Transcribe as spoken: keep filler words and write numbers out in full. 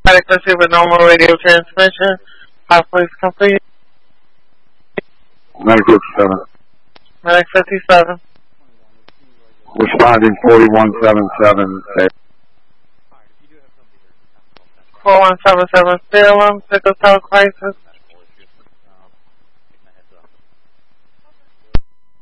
Adequacy with normal radio transmission. Hot police complete. Medic fifty-seven. Medic fifty-seven. Responding forty-one seventy-seven. four one seven seven Salem, sickle cell crisis.